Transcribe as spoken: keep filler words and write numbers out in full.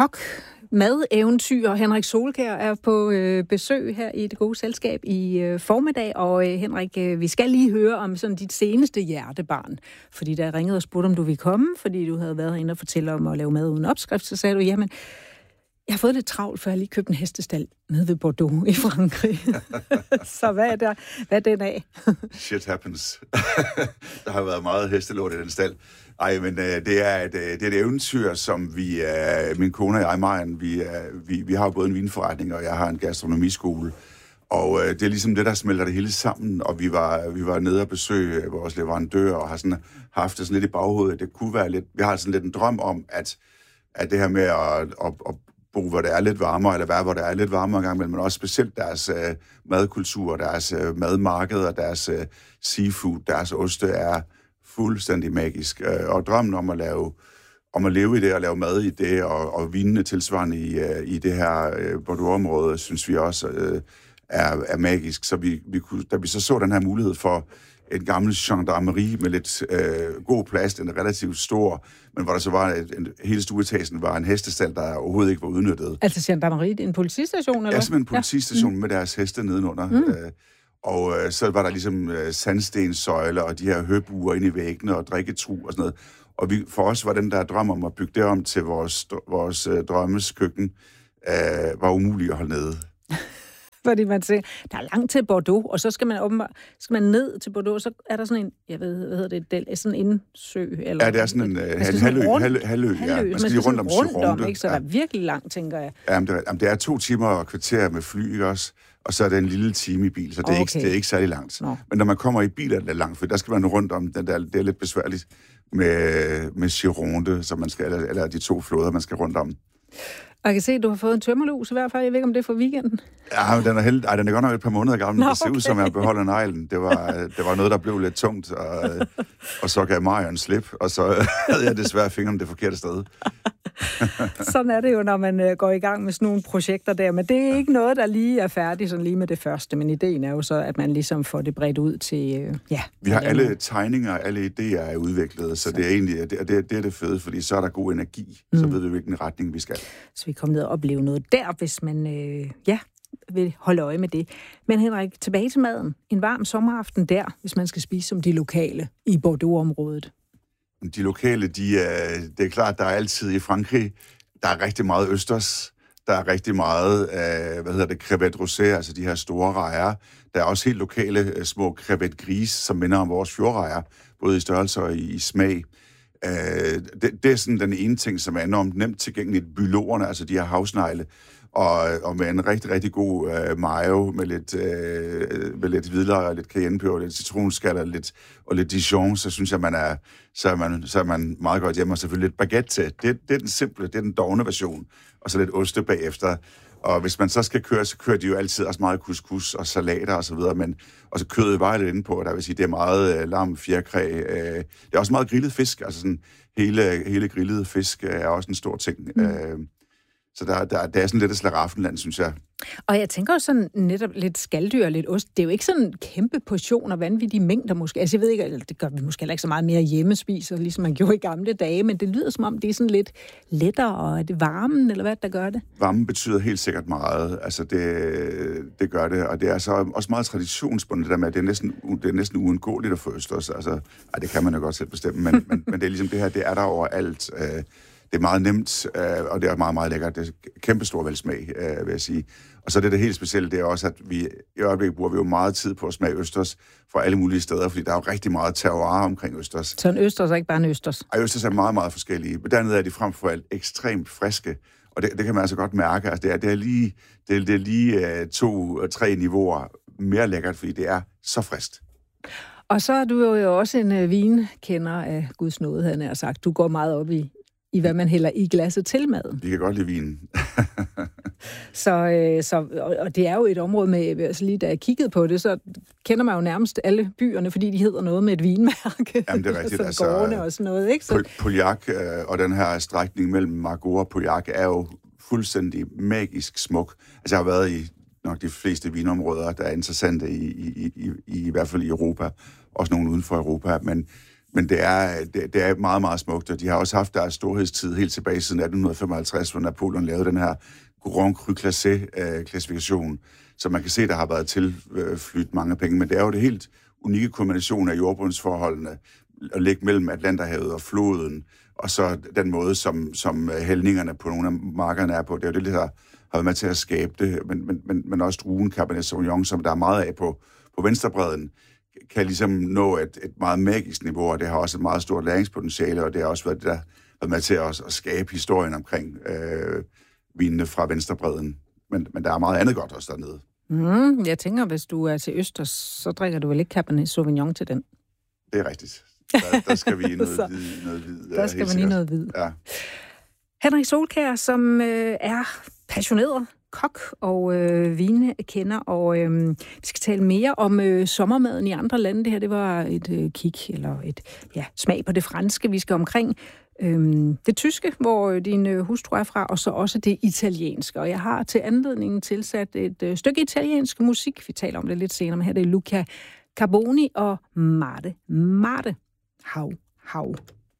kok, madeventyr. Henrik Solkjær er på øh, besøg her i Det Gode Selskab i øh, formiddag, og øh, Henrik, øh, vi skal lige høre om sådan dit seneste hjertebarn, fordi der ringede og spurgte, om du ville komme, fordi du havde været herinde og fortælle om at lave mad uden opskrift, så sagde du, jamen, jeg har fået lidt travlt, for jeg har lige købt en hestestald nede ved Bordeaux i Frankrig. Så hvad er, der, hvad er den af? Shit happens. Der har været meget hestelort i den stald. Ej, men uh, det, er et, det er et eventyr, som vi, uh, min kone og jeg, Marian, vi, uh, vi, vi har både en vinforretning, og jeg har en gastronomiskole. Og uh, det er ligesom det, der smelter det hele sammen. Og vi var, vi var nede og besøge vores leverandør, og har sådan, haft det sådan lidt i baghovedet. Det kunne være lidt, vi har sådan lidt en drøm om, at, at det her med at, at, at bo, hvor det er lidt varmere, eller være, hvor det er lidt varmere en gang imellem, men også specielt deres uh, madkultur, deres uh, madmarkeder, deres uh, seafood, deres oste er fuldstændig magisk. Og drømmen om at lave, om at leve i det og lave mad i det, og, og vinene tilsvarende i, i det her Bordeaux-område, synes vi også uh, er, er magisk. Så vi, vi kunne, da vi så så den her mulighed for en gammel gendarmerie med lidt uh, god plads, den er relativt stor, men hvor der så var et, en, hele stueetagen var en hestestald, der overhovedet ikke var udnyttet. Altså gendarmerie, en politistation, eller? Ja, simpelthen en politistation ja. med deres heste nedenunder. Mm. Uh, Og øh, så var der ligesom øh, sandstenssøjler og de her høbuer inde i væggene og drikketru og sådan noget. Og vi, for os var den der drøm om at bygge det om til vores, vores øh, drømmes køkken, øh, var umulig at holde nede. Fordi man siger, der er langt til Bordeaux, og så skal man, åbenbart, skal man ned til Bordeaux, så er der sådan en, jeg ved, hvad hedder det, del, sådan en indsø? Eller, ja, det er sådan en uh, halvø, halvø, halvø, ja. Man skal lige rundt om Gironde. Ikke? Så ja. Der er virkelig langt, tænker jeg. Jamen, det er, jamen, det er to timer og kvarter med fly, ikke også? Og så er det en lille time i bil, så det er, okay. ikke, det er ikke særlig langt. No. Men når man kommer i bil, er det langt, for der skal man rundt om, den der, det er lidt besværligt med, med Gironde, så man skal, eller, eller de to floder, man skal rundt om. Og jeg kan se, at du har fået en tømmerlus i hvert fald. Jeg ved ikke, om det er for weekenden. Ja, men den er, held... Ej, den er godt nok et par måneder gammel. Nå, okay. Det ser ud som, jeg beholder neglen. Det var, det var noget, der blev lidt tungt, og, og så gav Marian slip, og så havde jeg desværre fingeren det forkerte sted. Sådan er det jo, når man uh, går i gang med sådan nogle projekter der. Men det er ikke noget, der lige er færdigt sådan lige med det første. Men ideen er jo så, at man ligesom får det bredt ud til... Uh, ja. Vi har alle tegninger, alle idéer er udviklet, så, så. det er egentlig det, det, det er det fede, fordi så er der god energi. Mm. Så ved vi, hvilken retning vi skal. Så vi kommer ned og opleve noget der, hvis man øh, ja, vil holde øje med det. Men Henrik, tilbage til maden. En varm sommeraften der, hvis man skal spise som de lokale i Bordeaux-området. De lokale, de er, det er klart, der er altid i Frankrig, der er rigtig meget østers, der er rigtig meget, øh, hvad hedder det, crevette rosé, altså de her store rejer. Der er også helt lokale øh, små crevette gris, som minder om vores fjordrejer, både i størrelse og i, i smag. Øh, det, det er sådan den ene ting, som er enormt nemt tilgængeligt. Bylorerne, altså de her havsnegle, og, og med en rigtig, rigtig god øh, mayo, med lidt, øh, med lidt hvidløg og lidt cayennepeber, lidt citronskal og lidt, og lidt Dijon, så synes jeg, man er, så er man, så er man meget godt hjemme, og selvfølgelig lidt baguette til. Det, det er den simple, det er den dovne version, og så lidt oste bagefter. Og hvis man så skal køre, så kører de jo altid også meget couscous og salater og så videre, men og så kødet var lidt inde på, der vil sige, det er meget øh, lam, fjerkræ. Øh, det er også meget grillet fisk, altså sådan hele, hele grillet fisk er også en stor ting. Mm. Øh, så der, der, der er sådan lidt et slaraffenland, synes jeg. Og jeg tænker også sådan netop lidt skalddyr og lidt ost. Det er jo ikke sådan en kæmpe portion og vanvittige mængder måske. Altså jeg ved ikke, eller det gør vi måske heller ikke så meget mere hjemmespiser, ligesom man gjorde i gamle dage, men det lyder som om, det er sådan lidt lettere, og er det varmen, eller hvad der gør det? Varmen betyder helt sikkert meget. Altså det, det gør det, og det er så også meget traditionsbundet, det der med, at det er næsten, det er næsten uundgåeligt at få østers. Altså, ej, det kan man jo godt selv bestemme, men, men, men det er ligesom det her, det er der overalt. Det er meget nemt, og det er meget, meget lækkert. Det er kæmpe stor velsmag, vil jeg sige. Og så er det det helt specielle, det er også, at vi i øjeblikket bruger vi jo meget tid på at smage østers fra alle mulige steder, fordi der er jo rigtig meget terroir omkring østers. Så en østers er ikke bare en østers? Ej, østers er meget, meget forskellige. Men dernede er de frem for alt ekstremt friske, og det, det kan man altså godt mærke. Altså, det er, det er lige, det er, det er lige uh, to, tre niveauer mere lækkert, fordi det er så friskt. Og så er du jo også en uh, vinkender af Guds nåde, havde jeg sagt. Du går meget op i i hvad man hælder i glasset til maden. Vi kan godt lide vinen. så, øh, så, og, og det er jo et område med, altså lige da jeg kiggede på det, så kender man jo nærmest alle byerne, fordi de hedder noget med et vinmærke. Jamen, det er rigtigt. Altså, gårdene og sådan noget, ikke? Så... Pauillac øh, og den her strækning mellem Margaux og Pauillac er jo fuldstændig magisk smuk. Altså, jeg har været i nok de fleste vinområder, der er interessante i, i, i, i, i hvert fald i Europa, også nogle uden for Europa, men Men det er, det, det er meget, meget smukt, og de har også haft deres storhedstid helt tilbage siden atten femoghalvtreds, hvor Napoleon lavede den her Grand Cru Classé-klassifikation, så man kan se, der har været tilflydt mange penge, men det er jo det helt unikke kombination af jordbundsforholdene, at ligge mellem Atlanterhavet og floden, og så den måde, som, som hældningerne på nogle af markerne er på. Det er jo det, der har været med til at skabe det, men, men, men, men også druen Cabernet Sauvignon, som der er meget af på, på venstrebredden, kan ligesom nå et, et meget magisk niveau, og det har også et meget stort læringspotentiale, og det har også været det, der har været med til at, at skabe historien omkring øh, vinene fra venstrebredden. Men, men der er meget andet godt også dernede. Mm, jeg tænker, hvis du er til Østers, så drikker du vel ikke Cabernet Sauvignon til den? Det er rigtigt. Der, der skal vi i noget så, hvid. Noget hvid der skal man i noget hvid. Ja. Henrik Solkjær, som øh, er passioneret kok og øh, vinekender, og øh, vi skal tale mere om øh, sommermaden i andre lande. Det her, det var et øh, kig, eller et ja, smag på det franske. Vi skal omkring øh, det tyske, hvor din øh, hustru er fra, og så også det italienske. Og jeg har til anledningen tilsat et øh, stykke italiensk musik. Vi taler om det lidt senere, men her det er Luca Carboni og Marte. Marte. Hav, hav.